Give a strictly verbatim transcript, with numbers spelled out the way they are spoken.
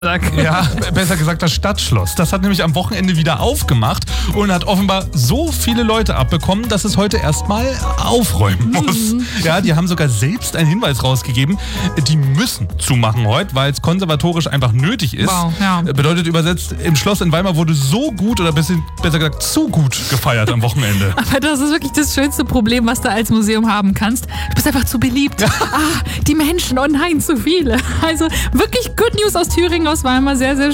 Ja, besser gesagt das Stadtschloss. Das hat nämlich am Wochenende wieder aufgemacht und hat offenbar so viele Leute abbekommen, dass es heute erstmal aufräumen muss. Mhm. Ja, die haben sogar selbst einen Hinweis rausgegeben, die müssen zumachen heute, weil es konservatorisch einfach nötig ist. Wow, ja. Bedeutet übersetzt, im Schloss in Weimar wurde so gut oder bisschen, besser gesagt zu gut gefeiert am Wochenende. Aber das ist wirklich das schönste Problem, was du als Museum haben kannst. Du bist einfach zu beliebt. Ah, die Menschen, oh nein, zu viele. Also wirklich Good News aus Thüringen, aus Weimar, sehr, sehr